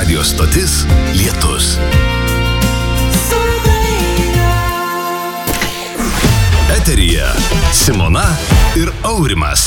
Radio stotis Lietus. Eteryje Simona ir Aurimas.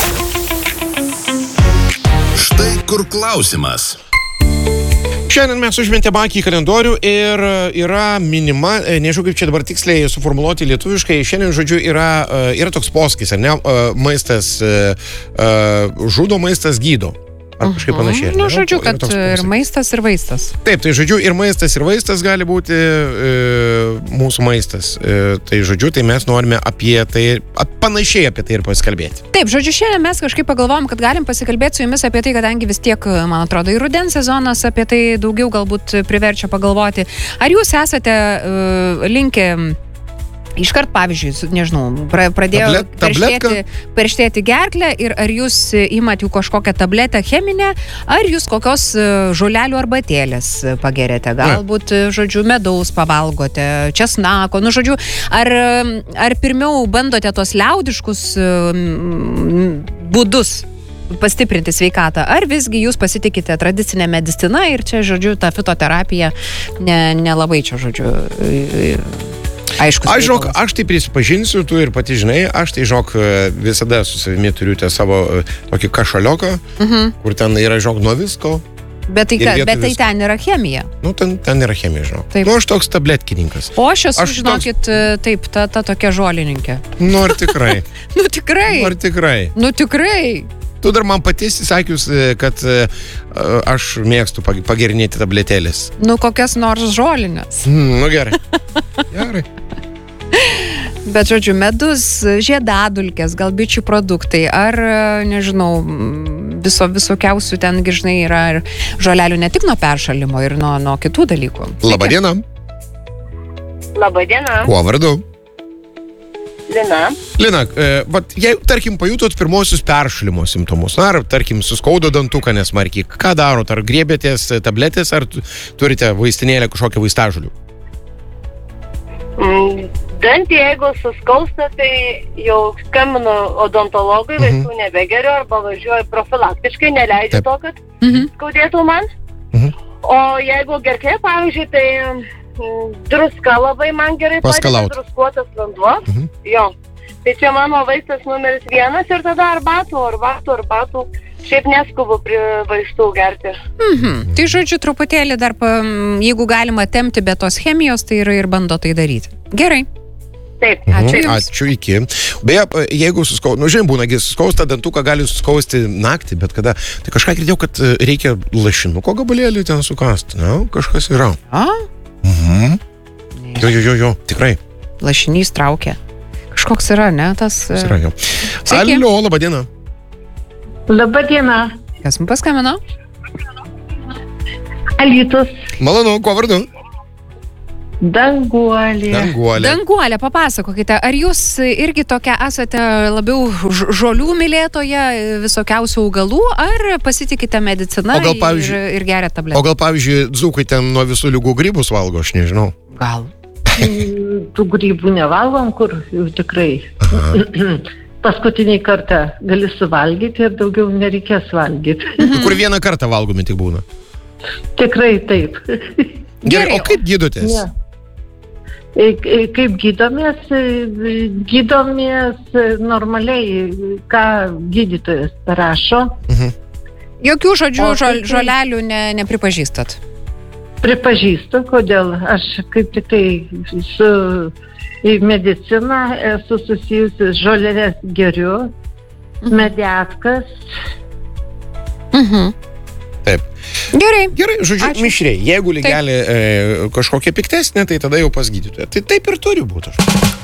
Štai kur klausimas. Šiandien mes užmetėme akį į kalendorių ir yra minima, nežinau kaip čia dabar tiksliai suformuluoti lietuviškai, šiandien, žodžiu, yra toks posakis, ar ne, maistas žudo, maistas gydo. Ar kažkaip panašiai. Nu, žodžiu, kad ir maistas, ir vaistas. Taip, tai žodžiu, ir maistas, ir vaistas gali būti mūsų maistas. Tai žodžiu, tai mes norime apie tai, panašiai apie tai ir pasikalbėti. Taip, žodžiu, šiandien mes kažkaip pagalvojom, kad galim pasikalbėti su jumis apie tai, kadangi vis tiek, man atrodo, ir rudens sezonas apie tai daugiau galbūt priverčia pagalvoti. Ar jūs esate linkę iškart, pavyzdžiui, nežinau, pradėjo perštėti gerklę ir ar jūs imat jų kažkokią tabletę cheminę, ar jūs kokios žolelių arbatėlės pagerėte, galbūt, žodžiu, medaus pavalgote, česnako, nu, žodžiu, ar pirmiau bandote tos liaudiškus būdus pastiprinti sveikatą, ar visgi jūs pasitikite tradicinę mediciną ir čia, žodžiu, ta fitoterapija nelabai čia, žodžiu, aišku. Aš tai prisipažinsiu, tu ir pati žinai, aš tai, visada su savimi turiu savo tokį kašalioką, kur ten yra, nuo visko. Bet tai ten yra chemija. Nu, ten yra chemija, Taip. Nu, aš toks tabletkininkas. O aš esu, žinokit, taip, ta tokia žolininkė. Nu, ar tikrai? Nu, tikrai. Ar tikrai? Nu, tikrai. Tu dar man patys įsakius, kad aš mėgstu pagerinėti tabletėlės. Nu, kokias nors žolinės. Nu, gerai. Gerai. Bet, žodžiu, medus, žiedadulkės, gal bičių produktai, ar, nežinau, visokiausių ten, žinai, yra ir žolelių ne tik nuo peršalimo, ir nuo kitų dalykų. Labadiena. Labadiena. Kuo vardu? Lina, jei, tarkim, pajutot pirmosius peršalimo simptomus, ar, tarkim, suskaudo dantuką nesmarkiai, ką darot? Ar griebėtės tabletės, ar turite vaistinėlę kažkokią vaistažolių? Dantį, jeigu suskausta, tai jau skambinu odontologui, vaistų nebegeriu, arba važiuoju profilaktiškai, neleidžiu to, kad skaudėtų man. O jeigu gerklė, pavyzdžiui, tai druska labai man gerai padeda, druskuotas vanduo. Jo. Tai čia mano vaistas numeris 1 ir tada arbatų. Šiaip neskubu prie vaistų gerti. Tai, žodžiu, truputėlį dar, jeigu galima tempti be tos chemijos, tai ir bando tai daryti. Gerai. Taip, ačiū, iki. Beje, jeigu suskausta dantuką, gali suskausti naktį, bet kada, tai kažką girdėjau, kad reikia lašinuko gabalėlį ten sukasti, ne? Kažkas yra. Jo, tikrai. Lašinys traukia. Kažkoks yra, ne, tas... Yra, jo. Alio, labadiena. Labadiena. Kas mums paskambino? Alytus. Malonu, kuo vardu? Danguolė, papasakokite, ar jūs irgi tokia esate labiau žolių mylėtoja, visokiausių augalų, ar pasitikite mediciną ir geriat tabletę? O gal, pavyzdžiui, dzūkai ten nuo visų ligų grybus valgo, aš nežinau. Gal. Tų grybų nevalgom, kur jau tikrai. Paskutinį kartą gali suvalgyti ir daugiau nereikės valgyti. Kur vieną kartą valgomi tik būna? Tikrai taip. Gerai, o kaip gydotės? Ja. Kaip gydomės? Gydomės normaliai, ką gydytojas rašo. Jokių žolelių nepripažįstat? Pripažįstu, kodėl aš kaip tik tai su medicina esu susijusi, žolelės geriu, mediatkas. Taip. Gerai, žodžiu, mišriai. Jeigu lygelė kažkokia piktesnė, tai tada jau pas gydytoją. Tai taip ir turi būti.